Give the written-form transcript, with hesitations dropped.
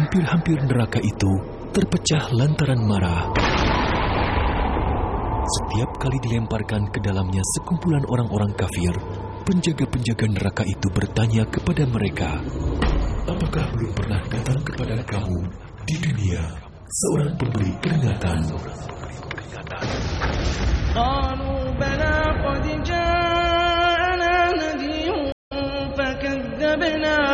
hampir-hampir neraka itu terpecah lantaran marah. Setiap kali dilemparkan ke dalamnya sekumpulan orang-orang kafir, penjaga-penjaga neraka itu bertanya kepada mereka, "Apakah belum pernah datang kepada kamu di dunia seorang pemberi peringatan?" قالوا بلى